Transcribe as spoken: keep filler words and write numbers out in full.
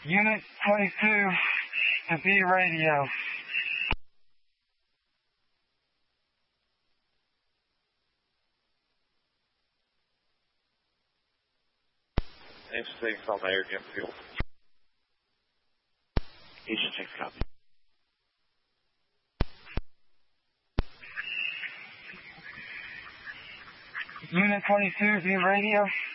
Unit twenty-two to B radio. Name six on the air again, fuel. Agent six, copy. Unit twenty-two, B radio.